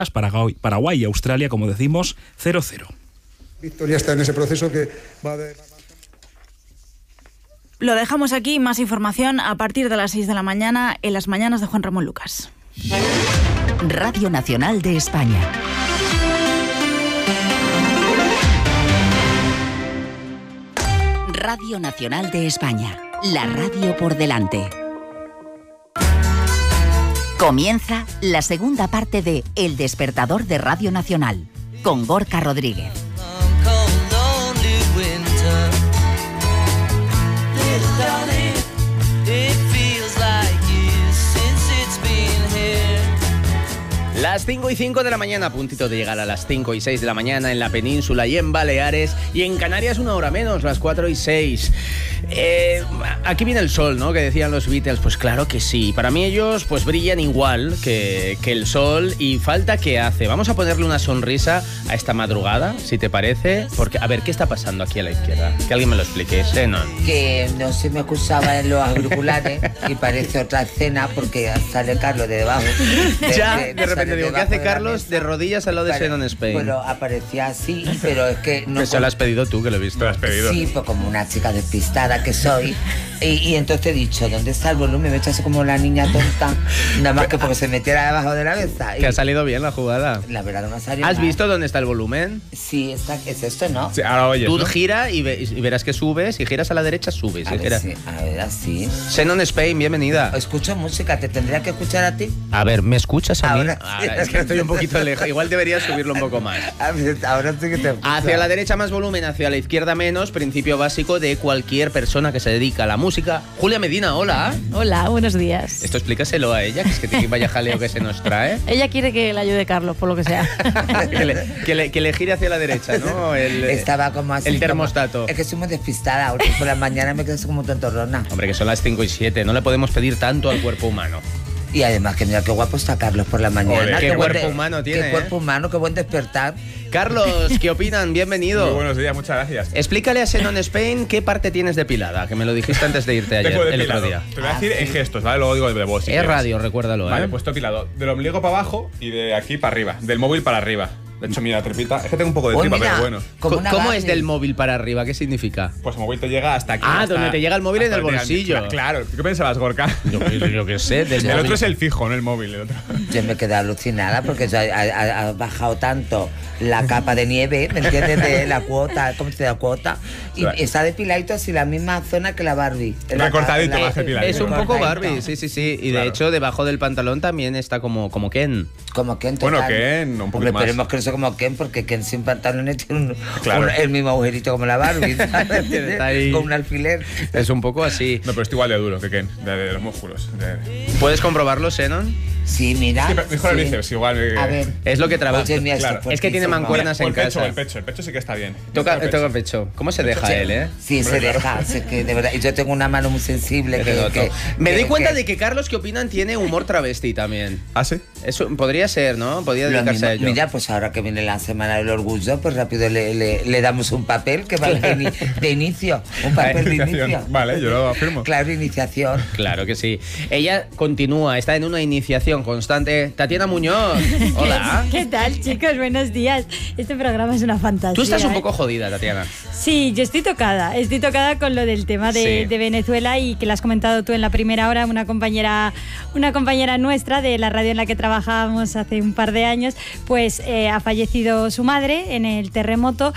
Paraguay y Australia, como decimos, 0-0. Victoria está en ese proceso que va de... Lo dejamos aquí, más información a partir de las 6 de la mañana en las mañanas de Juan Ramón Lucas. Radio Nacional de España. Radio Nacional de España, la radio por delante. Comienza la segunda parte de El Despertador de Radio Nacional, con Gorka Rodríguez. Las 5:05 de la mañana, a puntito de llegar a las 5:06 de la mañana en la península y en Baleares, y en Canarias una hora menos, las 4:06. Aquí viene el sol, ¿no? Que decían los Beatles. Pues claro que sí. Para mí ellos pues brillan igual que el sol, y falta que hace. Vamos a ponerle una sonrisa a esta madrugada, si te parece, porque a ver, ¿qué está pasando aquí a la izquierda? Que alguien me lo explique. Zenon. Que no se me acusaba en los auriculares y parece otra escena porque sale Carlos de debajo. De repente digo, ¿qué hace Carlos de rodillas al lado de Zenon Spain? Bueno, aparecía así, pero es que no. Eso lo has pedido tú, que lo he visto. Lo has pedido. Sí, pues como una chica despistada que soy. Y entonces he dicho, ¿dónde está el volumen? Me he hecho así como la niña tonta, nada más que porque se metiera debajo de la mesa. Que ha salido bien la jugada. La verdad no me ha salido. ¿Has mal. visto dónde está el volumen? Sí, es esto, ¿no? Sí, ahora oyes, Tú ¿no? gira y verás que subes, y giras a la derecha, subes. A ver, así. Zenon Spain, bienvenida. Escucho música, ¿te tendría que escuchar a ti? A ver, ¿me escuchas a mí? Ahora sí. Es que estoy un poquito lejos. Igual deberías subirlo un poco más. A ver, ahora sí que te escucho. Hacia la derecha más volumen, hacia la izquierda menos. Principio básico de cualquier persona que se dedica a la música. Julia Medina, hola. Hola, buenos días. Esto explícaselo a ella, que es que vaya jaleo que se nos trae. Ella quiere que le ayude Carlos, por lo que sea. que le gire hacia la derecha, ¿no? Estaba como así. El termostato. Como, es que soy muy despistada. Ahora por la mañana me quedo así como tontorrona. Hombre, que son las 5:07. No le podemos pedir tanto al cuerpo humano. Y además que mira qué guapo está Carlos por la mañana. Ole, qué cuerpo buen humano tiene, Qué cuerpo humano, qué buen despertar. Carlos, ¿qué opinan? Bienvenido. Muy buenos días, muchas gracias. Explícale a Zenon Spain qué parte tienes depilada, que me lo dijiste antes de irte ayer, Tengo el depilado. otro día. Te voy a decir en gestos, ¿vale? Luego digo de voz. Si Es quieres. radio, recuérdalo, Vale, pues depilado. Del ombligo para abajo y de aquí para arriba. Del móvil para arriba. De hecho, mira, tripita. Es que tengo un poco de tripa, mira, pero bueno. ¿Cómo es del móvil para arriba? ¿Qué significa? Pues el móvil te llega hasta aquí. Ah, hasta, donde te llega el móvil en hasta el bolsillo. Claro. ¿Qué pensabas, Gorka? Yo qué sé. Del El móvil. otro es el fijo, no el móvil. El otro. Yo me quedé alucinada porque ha bajado tanto la capa de nieve, ¿me entiendes? De la cuota, ¿cómo se llama? Cuota. Y Claro. está depiladito así, la misma zona que la Barbie. Recortadito, más depiladito. Es un poco Recortadito. Barbie, sí. Y de Claro. hecho, debajo del pantalón también está como Ken. Como Ken. Bueno, total. Ken, un poquito Hombre, más. esperemos que no sea como Ken, porque Ken sin pantalones tiene Claro. el mismo agujerito como la Barbie, ¿sabes? Está ahí. Con un alfiler. Es un poco así. No, pero estoy igual de duro que Ken, de los músculos. ¿Puedes comprobarlo, Zenon? Sí, mira. Sí, pero mejor sí. el bíceps, igual. A ver. Es lo que trabaja. Oye, mira, Claro. esto Es que tiene fuertísimo. mancuernas O en el pecho, casa. el pecho sí que está bien. Toca el pecho. el pecho. ¿Cómo se deja él, eh? Sí, se deja, sé que de verdad. Y yo tengo una mano muy sensible. Te noto. Me que- doy cuenta que- de que Carlos, ¿qué opinan? Tiene humor travesti también. ¿Ah, sí? Eso podría ser, ¿no? Podría Lo dedicarse a mismo. ello. Mira, pues ahora que viene la Semana del Orgullo, pues rápido le damos un papel que va de inicio. Un papel de Iniciación. inicio. Vale, yo lo afirmo. Claro, iniciación. Claro que sí. Ella continúa, está en una iniciación constante. Tatiana Muñoz, hola. ¿Qué tal, chicos? Buenos días. Este programa es una fantasía. Tú estás un ¿eh? poco jodida, Tatiana. Sí, yo estoy tocada con lo del tema de Venezuela, y que lo has comentado tú en la primera hora. Una compañera nuestra de la radio en la que trabajábamos hace un par de años, pues ha fallecido su madre en el terremoto,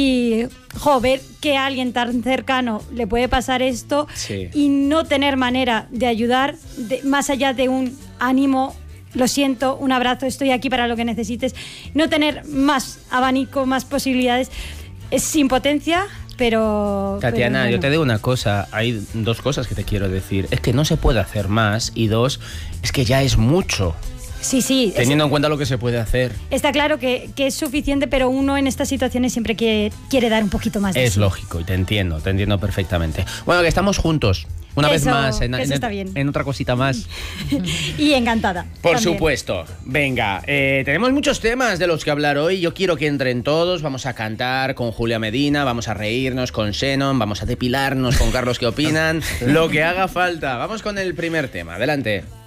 y ver que a alguien tan cercano le puede pasar esto, Sí. y no tener manera de ayudar, más allá de un ánimo, lo siento, un abrazo, estoy aquí para lo que necesites, no tener más abanico, más posibilidades, es impotencia. Pero Tatiana, bueno. yo te digo una cosa, hay dos cosas que te quiero decir. Es que no se puede hacer más, y dos, es que ya es mucho, Sí, teniendo en cuenta lo que se puede hacer. está claro que es suficiente, pero uno en estas situaciones siempre quiere dar un poquito más de Es sí. lógico, y te entiendo perfectamente. Bueno, que estamos juntos. Una vez Eso, más, que eso está bien. en otra cosita más. Y encantada. Por también. supuesto. Venga, tenemos muchos temas de los que hablar hoy. Yo quiero que entren todos. Vamos a cantar con Julia Medina, vamos a reírnos con Zenon, vamos a depilarnos con Carlos, ¿qué opinan? Lo que haga falta. Vamos con el primer tema. Adelante.